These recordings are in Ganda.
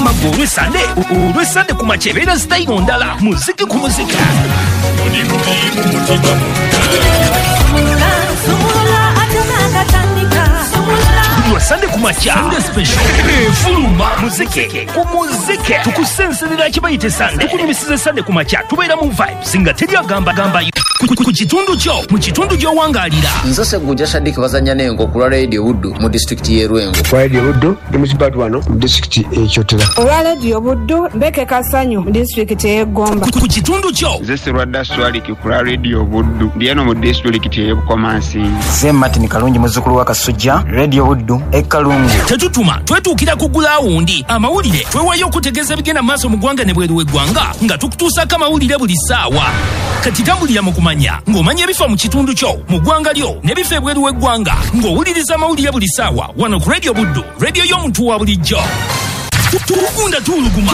amaggo olw'esande ku makya ebeera sitayiro ndala muziki ku muziki Sunday kumacha Sunday special fuluma muziki ku muziki tukusenserera kibayite Sunday kunyumisiza Sunday kumacha tubeera mu vibes singa teri agamba ku kitundu kyo mu kitundu kyo wangalira nzose Gujja Shadik bazanya nengo ku Radio Buddu mu district ye Rwengo kwa Radio Buddu ndi muzibatu wano mu district e Kyotera owa Radio Buddu Mbeke Kasanyu mu district ye Gomba ku kitundu kyo nzose Rwanda Swali ki ku Radio Buddu ndi eno mu district ye Bukomansi Ze Martin Kalungi muzukulu wa Kasujja Radio Buddu Ekalungu tetutuma twetuukira kugula wundi amawulire twewayo okutegeeza bigenda maaso mu ggwanga ne bweru w'eggwanga nga tukutuusako amawulire buli ssaawa kati tambulira mu kumanya ng'omanya ebifa mu kitundu kyo mu ggwanga lyo ne bifa ebweru w'eggwanga ng'owuliriza amawulire buli ssaawa wano ku Radio Buddu radio y'omuntu wa bulijjo tukunda tuuluguma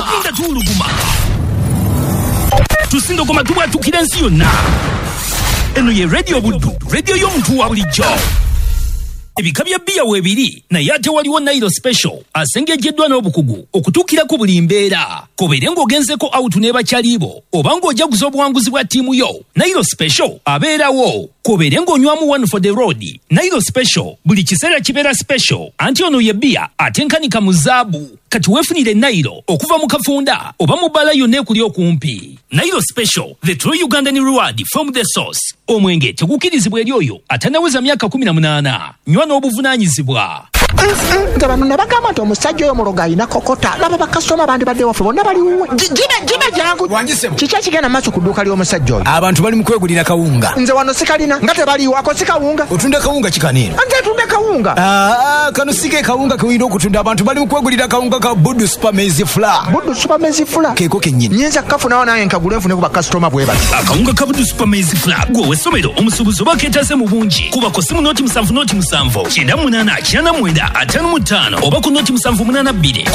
tusindogoma tubwatukira ensi yonna eno ye Radio Buddu radio y'omuntu wa bulijjo ebika bya bbiya weebiri naye ate waliwo Nairo Special asengejjeddwa n'obukugu okutuukira ku buli mbeera kobeere ng'ogenzeko out n'ebakyaliibo oba ng'ojaguza obuwanguzi bwa ttiimu yo Nairo Special abeerawo kobeere ng'onywamu one for the road Nairo Special buli kiseera kibeera special anti ono ye bbiya atenkanika mu zaabu kati weefunire Nairo okuva mu kafunda oba mu bbala yonna ekuli okumpi Nairo Special the true Ugandan reward from the source omwenge tegukirizibwa eri oyo atanaweza myaka 18 nywa n'obuvunaanyizibwa nga bano ne bagamba nti omusajja oyo muloga alina kokota laba bakasitoma bandi badde waffe bonna bali wuwe gime jangu kiki ekigenda maaso ku dduuka ly'omusajja oyo abantu bali mu kwegulira kawunga nze wano sikalina nga tebaliiwako si kawunga otunda kawunga kikaniino nze tunda kawunga kano sike kawunga kewulina okutunda abantu bali mu kwegulira kawunga ka Buddu Supermaize Flour keeko kennyini nyinza kafunawo naye nkagula nfune ku bakasitoma bwe bati akawunga ka Buddu Supermaize Flour gwe w'essomero omusuubuzi oba keetase mu bungi kuba ku simu nooti 7 98 55 oba ku nooti 782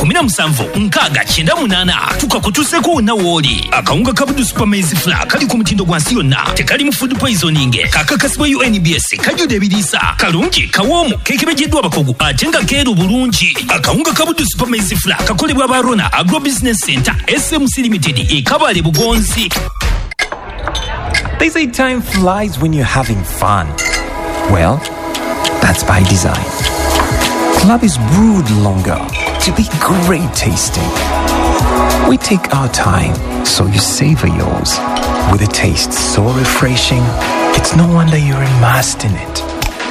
17 tukakutuuseko wonna w'oli akawunga ka Buddu Supermaize Flour kali ku mutindo gwa nsi yonna tekali mu food poisoning kakakasibwa UNBS kajjudde ebiriisa kalungi kawoomu keekebejjeddwa abakugu ate nga keeru bulungi akawunga ka Buddu Supermaize Flour kakolebwa ba Rona Agro Business Center SMC Limited e Kabale Bugonzi. They say time flies when you're having fun. Well, that's by design. Club is brewed longer to be great tasting. We take our time, so you savor yours. With a taste so refreshing, it's no wonder you're immersed in it.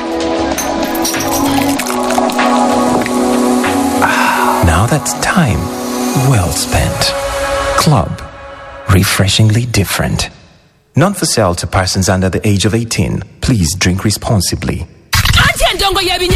Now that's time well spent. Club. Refreshingly different. Not for sale to persons under the age of 18. Please drink responsibly.